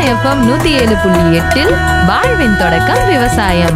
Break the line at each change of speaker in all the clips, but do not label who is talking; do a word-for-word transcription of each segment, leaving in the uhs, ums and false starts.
FM நூத்தி ஏழு புள்ளி எட்டில் வாழ்வின் தொடக்கம் விவசாயம்.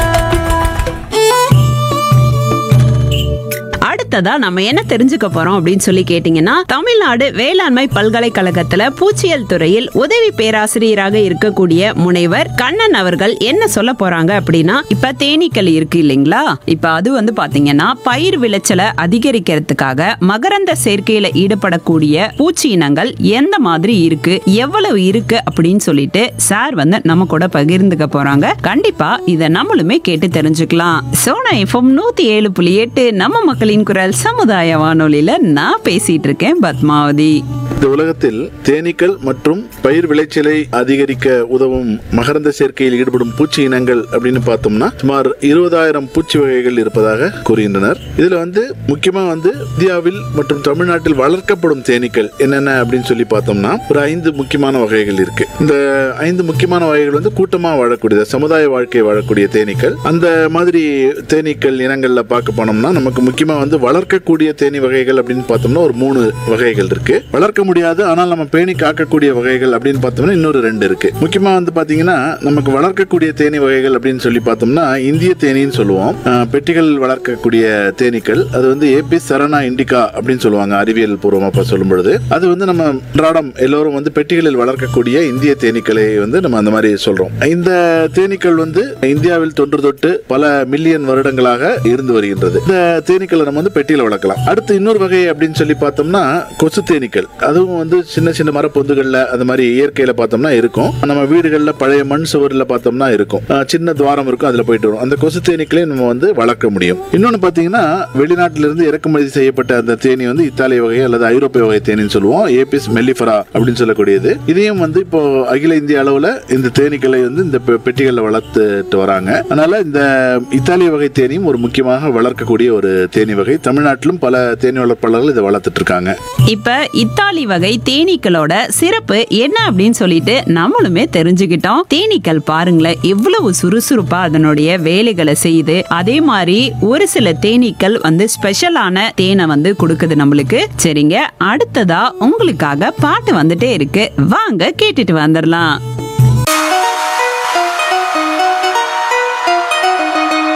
அடுத்ததா நம்ம என்ன தெரிஞ்சுக்க போறோம் அப்படின்னு சொல்லி கேட்டீங்கன்னா, தமிழ்நாடு வேளாண்மை பல்கலைக்கழகத்துல பூச்சியல் துறையில் உதவி பேராசிரியராக இருக்கக்கூடிய முனைவர் கண்ணன் அவர்கள் என்ன சொல்ல போறாங்க அப்படின்னா, இப்ப தேனீக்கள் இருக்கு இல்லைங்களா, இப்ப அது வந்து பாத்தீங்கன்னா பயிர் விளைச்சலை அதிகரிக்கிறதுக்காக மகரந்த சேர்க்கையில ஈடுபடக்கூடிய பூச்சி இனங்கள் எந்த மாதிரி இருக்கு, எவ்வளவு இருக்கு அப்படின்னு சொல்லிட்டு சார் வந்து நம்ம கூட பகிர்ந்துக்க போறாங்க. கண்டிப்பா இத நம்மளுமே கேட்டு தெரிஞ்சுக்கலாம். சோனா எஃப்எம் நூத்தி ஏழு புள்ளி எட்டு நம்ம மக்களின் குரல் சமுதாய வானொலியில நான் பேசிட்டு இருக்கேன் பத்மாவதி.
இந்த உலகத்தில் தேனீக்கள் மற்றும் பயிர் விளைச்சலை அதிகரிக்க உதவும் மகரந்த சேர்க்கையில் ஈடுபடும் பூச்சி இனங்கள் அப்படின்னு பார்த்தோம்னா சுமார் இருபதாயிரம் பூச்சி வகைகள் இருப்பதாக கூறுகின்றனர். இதுல வந்து முக்கியமா வந்து இந்தியாவில் மற்றும் தமிழ்நாட்டில் வளர்க்கப்படும் தேனீக்கள் என்னென்ன அப்படின்னு சொல்லி பார்த்தோம்னா ஒரு ஐந்து முக்கியமான வகைகள் இருக்கு. இந்த ஐந்து முக்கியமான வகைகள் வந்து கூட்டமா வாழக்கூடிய சமுதாய வாழ்க்கை வாழக்கூடிய தேனீக்கள். அந்த மாதிரி தேனீக்கள் இனங்கள்ல பார்க்க போனோம்னா நமக்கு முக்கியமா வந்து வளர்க்கக்கூடிய தேனீ வகைகள் அப்படின்னு பார்த்தோம்னா ஒரு மூணு வகைகள் இருக்கு. வளர்க்க முடியாது ஆனால் நம்ம பேணி காக்கக்கூடிய வகைகள் அப்படின்னு பார்த்தோம்னா இன்னொரு ரெண்டு இருக்கு. முக்கியமா வந்து பாத்தீங்கன்னா நமக்கு வளர்க்கக்கூடிய தேனீ வகைகள் அப்படின்னு சொல்லி பார்த்தோம்னா இந்திய தேனீன்னு சொல்லுவோம். பெட்டிகள் வளர்க்கக்கூடிய தேனீக்கள் அது வந்து ஏபிஸ் சரணா இண்டிகா அப்படின்னு சொல்லுவாங்க அறிவியல் பூர்வமா சொல்லும் பொழுது. அது வந்து நம்ம அன்றாடம் எல்லோரும் வந்து பெட்டிகளில் வளர்க்கக்கூடிய இந்திய தேனீக்களை வந்து நம்ம அந்த மாதிரி சொல்றோம். இந்த தேனீக்கள் வந்து இந்தியாவில் தொன்று தொட்டு பல மில்லியன் வருடங்களாக இருந்து வருகின்றது. இந்த தேனீக்களை நம்ம வந்து பெட்டியில வளர்க்கலாம். அடுத்து இன்னொரு வகை அப்படின்னு சொல்லி பார்த்தோம்னா கொசு தேனீக்கள். அதுவும் வந்து சின்ன சின்ன மரப்பொந்துகள்ல அந்த மாதிரி இயற்கையில பார்த்தோம்னா இருக்கும். நம்ம வீடுகள்ல பழைய மண் சுவர்ல பார்த்தோம்னா இருக்கும், சின்ன துவாரம் இருக்கும், அதுல போயிட்டு வரும். அந்த கொசு தேனீக்களையும் நம்ம வந்து வளர்க்க முடியும். இன்னொன்னு பாத்தீங்கன்னா வெளிநாட்டிலிருந்து இறக்குமதி செய்யப்பட்ட அந்த தேனி வந்து இத்தாலிய வகை அல்லது ஐரோப்பிய வகை தேனின்னு சொல்லுவோம், ஏபிஸ் மெல்லிஃபரா அப்படின்னு சொல்லக்கூடியது. இதையும் வந்து இப்போ அகில இந்திய அளவுல இந்த தேனீக்களை வந்து இந்த பெட்டிகளில் வளர்த்துட்டு வராங்க. அதனால இந்த இத்தாலிய வகை தேனியும் ஒரு முக்கியமாக வளர்க்கக்கூடிய ஒரு தேனி வகை. தமிழ்நாட்டிலும் பல தேனி வளர்ப்பாளர்கள் இதை வளர்த்துட்டு இருக்காங்க.
இப்ப இத்தாலி வகை தேனீக்களோட சிறப்பு என்ன அப்படின்னு சொல்லிட்டு நம்மளுமே தெரிஞ்சுக்கிட்டோம். தேனீக்கள் பாருங்களேன் எவ்வளவு சுறுசுறுப்பா அதனுடைய வேலைகளை செய்யுது. அதே மாதிரி ஒரு சில தேனீக்கள் வந்து ஸ்பெஷலான தேனை வந்து கொடுக்குது நம்மளுக்கு. சரிங்க, அடுத்ததா உங்களுக்காக பாட்டு வந்துட்டே இருக்கு, வாங்க கேட்டுட்டு வந்துடலாம்.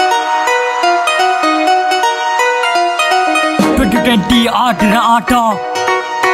டுவெண்ட்டி டுவெண்ட்டி ஆடுற ஆட்டம்